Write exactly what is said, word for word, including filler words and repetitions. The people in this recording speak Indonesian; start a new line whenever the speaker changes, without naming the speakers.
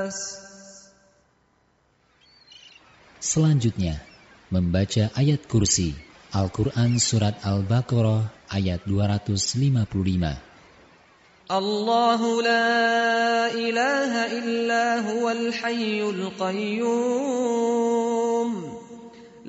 Selanjutnya, membaca ayat kursi Al-Quran Surat Al-Baqarah ayat dua ratus lima puluh lima.
Allahu la ilaha illa huwal hayyul qayyum